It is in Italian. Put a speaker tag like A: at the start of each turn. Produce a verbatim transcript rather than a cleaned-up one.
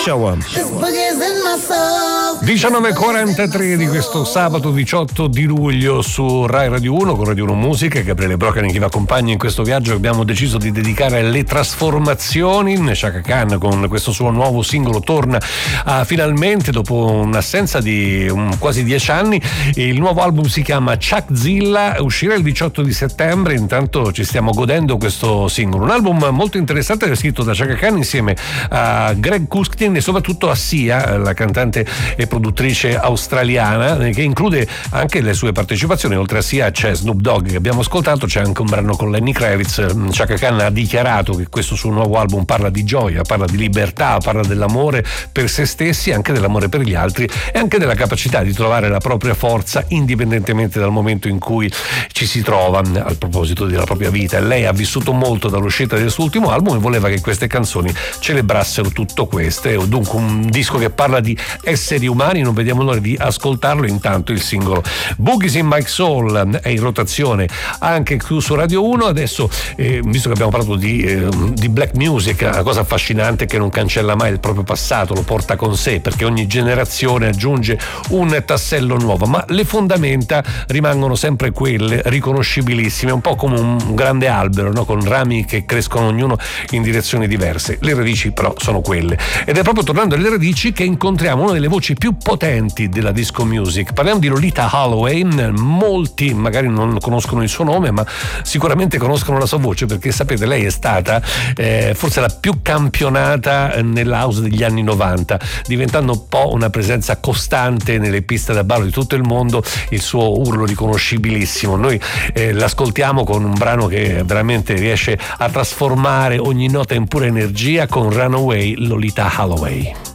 A: Show. diciannove e quarantatré di questo sabato diciotto di luglio su Rai Radio uno con Radio uno Musica. Gabriele Brocani che vi accompagna in questo viaggio che abbiamo deciso di dedicare alle trasformazioni. Chaka Khan con questo suo nuovo singolo torna uh, finalmente dopo un'assenza di um, quasi dieci anni. Il nuovo album si chiama Chuckzilla, uscirà il diciotto di settembre. Intanto ci stiamo godendo questo singolo, un album molto interessante scritto da Chaka Khan insieme a Greg Kurstin e soprattutto a Sia, la cantante e produttrice australiana, che include anche le sue partecipazioni. Oltre a Sia c'è Snoop Dogg che abbiamo ascoltato, c'è anche un brano con Lenny Kravitz. Chaka Khan ha dichiarato che questo suo nuovo album parla di gioia, parla di libertà, parla dell'amore per se stessi, anche dell'amore per gli altri e anche della capacità di trovare la propria forza indipendentemente dal momento in cui ci si trova. Al proposito della propria vita, lei ha vissuto molto dall'uscita del suo ultimo album e voleva che queste canzoni celebrassero tutto questo. È dunque un disco che parla di esseri umani, non vediamo l'ora di ascoltarlo. Intanto il singolo Boogies in My Soul è in rotazione anche qui su Radio uno. Adesso eh, visto che abbiamo parlato di, eh, di black music, una cosa affascinante che non cancella mai il proprio passato, lo porta con sé perché ogni generazione aggiunge un tassello nuovo, ma le fondamenta rimangono sempre quelle riconoscibilissime, un po' come un grande albero, no? Con rami che crescono ognuno in direzioni diverse. Le radici però sono quelle, ed è proprio tornando alle radici che incontriamo una delle voci più potenti della disco music. Parliamo di Loleatta Holloway. Molti magari non conoscono il suo nome, ma sicuramente conoscono la sua voce, perché sapete, lei è stata eh, forse la più campionata nell'house degli anni novanta, diventando un po' una presenza costante nelle piste da ballo di tutto il mondo. Il suo urlo riconoscibilissimo, noi eh, l'ascoltiamo con un brano che veramente riesce a trasformare ogni nota in pura energia, con Runaway, Loleatta Holloway.